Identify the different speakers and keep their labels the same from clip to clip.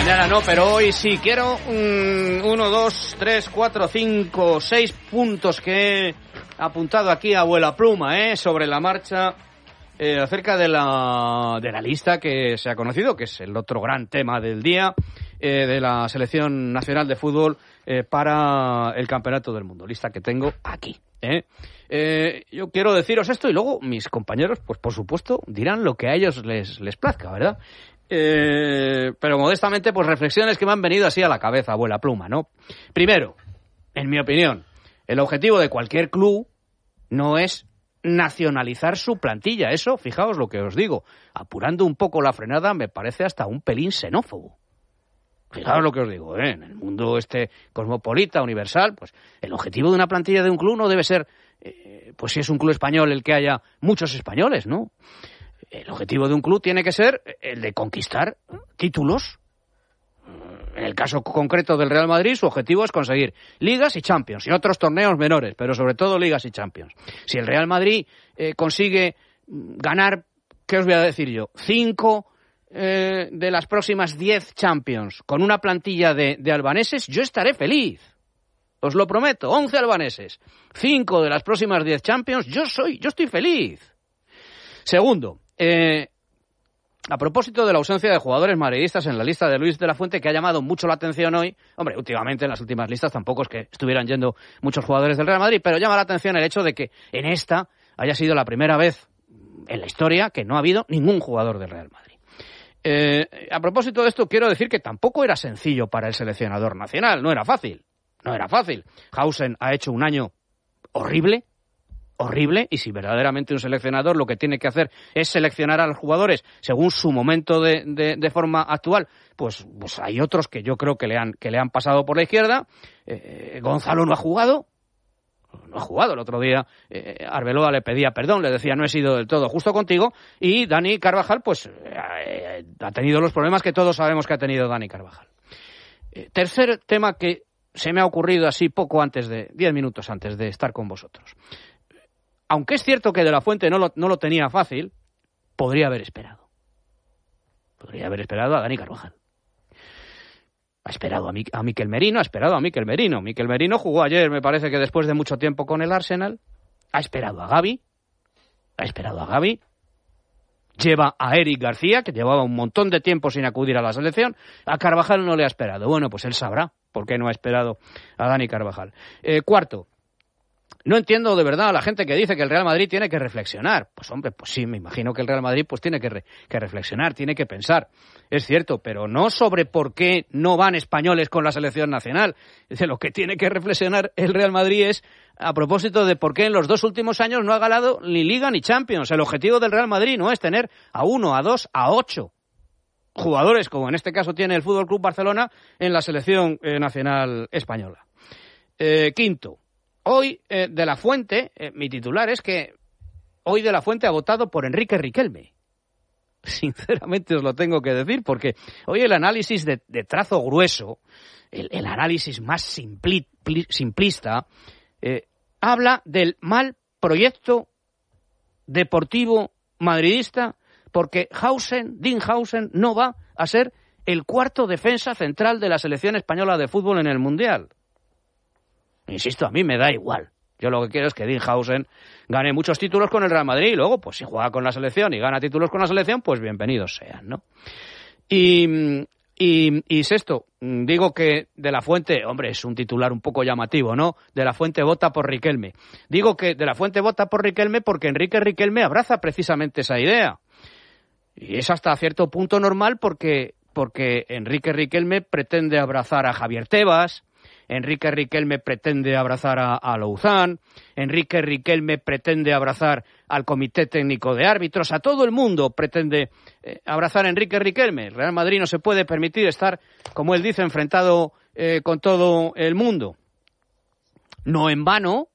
Speaker 1: Mañana no, pero hoy sí. Quiero 1, 2, 3, 4, 5, 6 puntos que he apuntado aquí a vuela pluma, sobre la marcha, acerca de la lista que se ha conocido, que es el otro gran tema del día, de la Selección Nacional de Fútbol para el Campeonato del Mundo. Lista que tengo aquí. Yo quiero deciros esto y luego mis compañeros, pues por supuesto, dirán lo que a ellos les plazca, ¿verdad? Pero modestamente, pues reflexiones que me han venido así a la cabeza, abuela pluma, ¿no? Primero, en mi opinión, el objetivo de cualquier club no es nacionalizar su plantilla. Eso, fijaos lo que os digo, apurando un poco la frenada, me parece hasta un pelín xenófobo. Fijaos lo que os digo, en el mundo cosmopolita, universal, pues el objetivo de una plantilla de un club no debe ser, pues si es un club español, el que haya muchos españoles, ¿no? El objetivo de un club tiene que ser el de conquistar títulos. En el caso concreto del Real Madrid, su objetivo es conseguir ligas y Champions, y otros torneos menores, pero sobre todo ligas y Champions. Si el Real Madrid consigue ganar, ¿qué os voy a decir yo? 5 de las próximas 10 Champions con una plantilla de albaneses, yo estaré feliz. Os lo prometo, 11 albaneses, 5 de las próximas 10 Champions, yo estoy feliz. Segundo, a propósito de la ausencia de jugadores madridistas en la lista de Luis de la Fuente, que ha llamado mucho la atención hoy. Hombre, últimamente en las últimas listas tampoco es que estuvieran yendo muchos jugadores del Real Madrid, pero llama la atención el hecho de que en esta haya sido la primera vez en la historia que no ha habido ningún jugador del Real Madrid. A propósito de esto, quiero decir que tampoco era sencillo para el seleccionador nacional, no era fácil. Hausen ha hecho un año horrible, y si verdaderamente un seleccionador lo que tiene que hacer es seleccionar a los jugadores según su momento de forma actual, pues hay otros que yo creo que le han pasado por la izquierda. Gonzalo no ha jugado. El otro día Arbeloa le pedía perdón, le decía no he sido del todo justo contigo, y Dani Carvajal pues ha tenido los problemas que todos sabemos que ha tenido Dani Carvajal. Tercer tema que se me ha ocurrido así 10 minutos antes de estar con vosotros. Aunque es cierto que De la Fuente no lo tenía fácil, podría haber esperado a Dani Carvajal. Ha esperado a Mikel Merino. Mikel Merino jugó ayer, me parece que después de mucho tiempo con el Arsenal. Ha esperado a Gavi. Lleva a Eric García, que llevaba un montón de tiempo sin acudir a la selección. A Carvajal no le ha esperado. Bueno, pues él sabrá por qué no ha esperado a Dani Carvajal. Cuarto, no entiendo de verdad a la gente que dice que el Real Madrid tiene que reflexionar. Pues hombre, pues sí, me imagino que el Real Madrid pues tiene que reflexionar, tiene que pensar. Es cierto, pero no sobre por qué no van españoles con la selección nacional. De lo que tiene que reflexionar el Real Madrid es a propósito de por qué en los 2 últimos años no ha ganado ni Liga ni Champions. El objetivo del Real Madrid no es tener a 1, a 2, a 8 jugadores, como en este caso tiene el Fútbol Club Barcelona en la selección nacional española. Quinto, hoy De la Fuente, mi titular es que hoy De la Fuente ha votado por Enrique Riquelme. Sinceramente os lo tengo que decir, porque hoy el análisis de trazo grueso, el análisis más simplista, habla del mal proyecto deportivo madridista, porque Dean Hausen no va a ser el cuarto defensa central de la selección española de fútbol en el Mundial. Insisto, a mí me da igual. Yo lo que quiero es que Dean Hausen gane muchos títulos con el Real Madrid y luego, pues si juega con la selección y gana títulos con la selección, pues bienvenidos sean, ¿no? Y sexto, digo que De la Fuente, hombre, es un titular un poco llamativo, ¿no? De la Fuente vota por Riquelme. Digo que De la Fuente vota por Riquelme porque Enrique Riquelme abraza precisamente esa idea. Y es hasta cierto punto normal porque Enrique Riquelme pretende abrazar a Javier Tebas, Enrique Riquelme pretende abrazar a Louzán, Enrique Riquelme pretende abrazar al Comité Técnico de Árbitros, a todo el mundo pretende abrazar a Enrique Riquelme. El Real Madrid no se puede permitir estar, como él dice, enfrentado con todo el mundo. No en vano,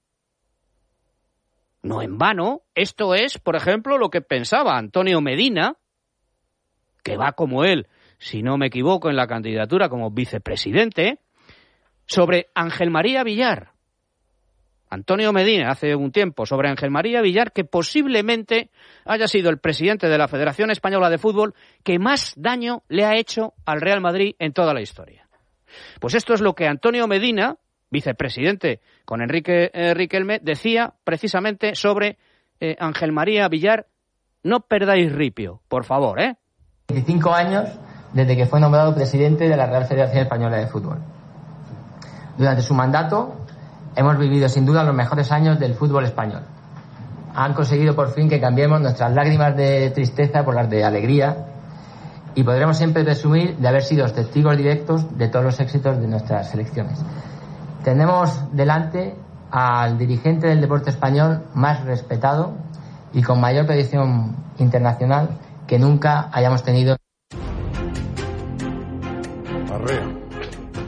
Speaker 1: esto es, por ejemplo, lo que pensaba Antonio Medina, que va como él, si no me equivoco, en la candidatura como vicepresidente, sobre Ángel María Villar. Antonio Medina, hace un tiempo, sobre Ángel María Villar, que posiblemente haya sido el presidente de la Federación Española de Fútbol que más daño le ha hecho al Real Madrid en toda la historia. Pues esto es lo que Antonio Medina, vicepresidente con Enrique Riquelme, decía precisamente sobre Ángel María Villar. No perdáis ripio, por favor,
Speaker 2: 25 años desde que fue nombrado presidente de la Real Federación Española de Fútbol. Durante su mandato hemos vivido sin duda los mejores años del fútbol español. Han conseguido por fin que cambiemos nuestras lágrimas de tristeza por las de alegría y podremos siempre presumir de haber sido testigos directos de todos los éxitos de nuestras selecciones. Tenemos delante al dirigente del deporte español más respetado y con mayor proyección internacional que nunca hayamos tenido.
Speaker 3: Arrea.